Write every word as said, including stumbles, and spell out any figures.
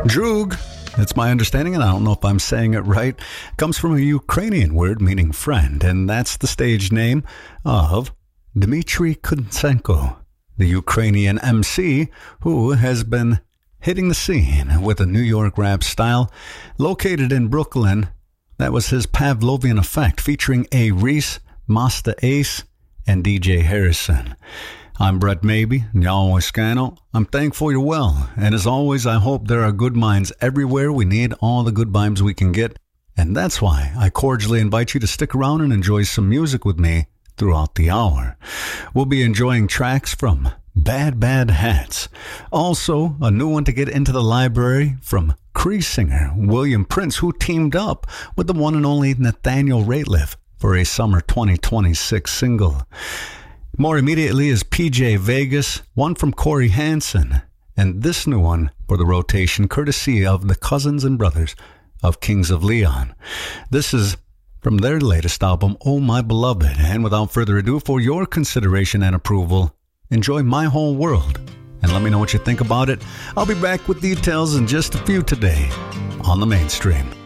Drug, it's my understanding, and I don't know if I'm saying it right, comes from a Ukrainian word meaning friend, and that's the stage name of Dmitry Kudsenko, the Ukrainian M C who has been hitting the scene with a New York rap style. Located in Brooklyn, that was his Pavlovian Effect, featuring A. Reese, Masta Ace, and D J Harrison. I'm Brett Maybe, Yahweh Scano. I'm thankful you're well, and as always, I hope there are good minds everywhere. We need all the good vibes we can get, and that's why I cordially invite you to stick around and enjoy some music with me throughout the hour. We'll be enjoying tracks from Bad Bad Hats. Also, a new one to get into the library from Cree singer William Prince, who teamed up with the one and only Nathaniel Rateliff for a summer twenty twenty-six single. More immediately is P J Vegas, one from Corey Hansen, and this new one for the rotation, courtesy of the cousins and brothers of Kings of Leon. This is from their latest album, Oh My Beloved, and without further ado, for your consideration and approval, enjoy My Whole World, and let me know what you think about it. I'll be back with details in just a few today on The Mainstream.